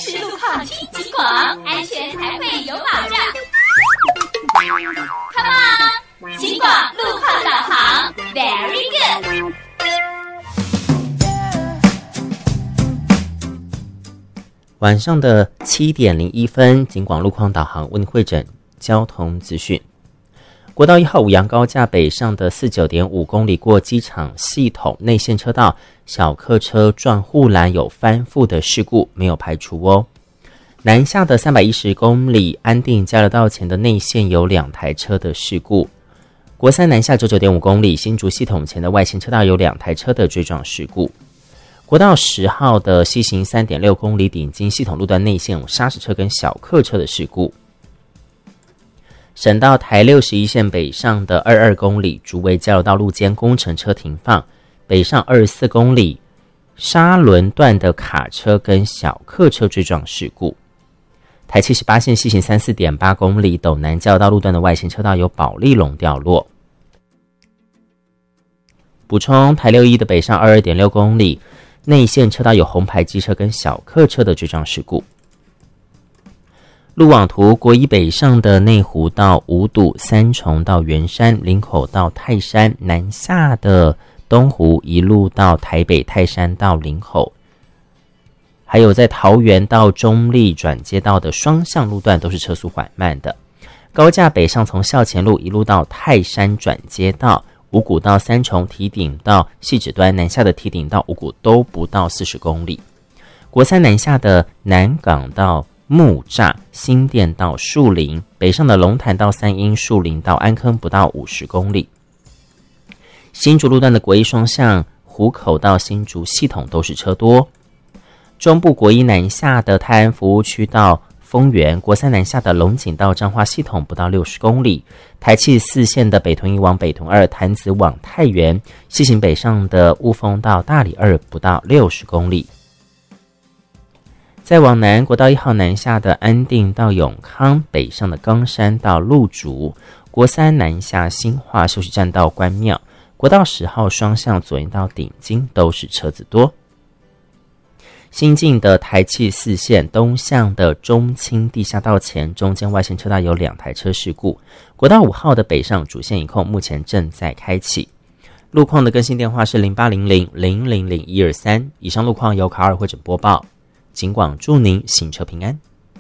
实路况听警广，安全才会有保障。Come on， 警广路况导航 ，Very good。 晚上的7点01分，警广路况导航为您汇整交通资讯。国道1号五杨高架北上的49.5公里过机场系统内线车道，小客车撞护栏有翻覆的事故，没有排除哦。南下的310公里安定交流道前的内线有2台车的事故。国三南下99.5公里新竹系统前的外线车道有2台车的追撞事故。国道10号的西行3.6公里顶金系统路段内线有砂石车跟小客车的事故。省道台61线北上的22公里竹围交流道路间工程车停放，北上24公里沙轮段的卡车跟小客车追撞事故。台78线西行34.8公里斗南交流道路段的外线车道有保利龙掉落。补充，台61的北上22.6公里内线车道有红牌机车跟小客车的追撞事故。路网图，国一北上的内湖到五堵、三重到圆山、林口到泰山，南下的东湖一路到台北泰山到林口，还有在桃园到中立转接道的双向路段都是车速缓慢的。高架北上从校前路一路到泰山转接道，五股到三重、堤顶到汐止端，南下的堤顶到五股都不到40公里。国三南下的南港到木栅、新店到树林，北上的龙潭到三鹰、树林到安坑不到50公里。新竹路段的国一双向湖口到新竹系统都是车多。中部国一南下的泰安服务区到丰原，国三南下的龙井到彰化系统不到60公里。台74线的北屯一往北屯2、潭子往太原，西行北上的雾峰到大里2不到60公里。再往南，国道1号南下的安定到永康，北上的冈山到鹿竹，国三南下新化休息站到关庙，国道10号双向左营到顶金都是车子多。新进的台74线东向的中清地下道前，中间外线车道有2台车事故。国道5号的北上主线一控目前正在开启。路况的更新电话是0800-000-123。以上路况由卡尔汇整播报。警广祝您行车平安。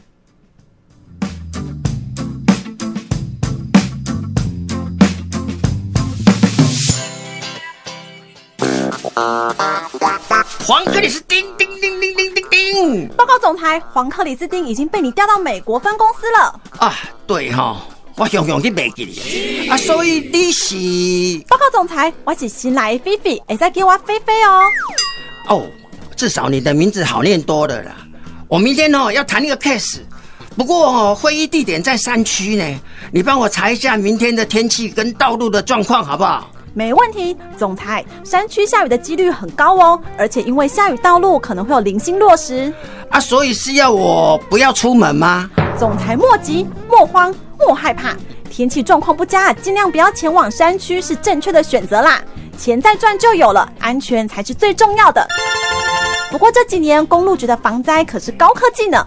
黄克里斯汀叮叮叮叮叮叮！ 报告总裁，黄克里斯汀已经被你调到美国分公司了。 啊，对哈、我永远去袂记你啊，所以你是？ 报告总裁，我是新来的菲菲，会再给我菲菲哦。 哦，至少你的名字好念多了啦。我明天要谈一个 case， 不过会议地点在山区呢，你帮我查一下明天的天气跟道路的状况好不好？ 没问题，总裁，山区下雨的几率很高哦，而且因为下雨道路可能会有零星落石啊，所以是要我不要出门吗？ 总裁莫急莫慌莫害怕，天气状况不佳，尽量不要前往山区是正确的选择啦。钱再赚就有了，安全才是最重要的。不过这几年公路局的防灾可是高科技呢，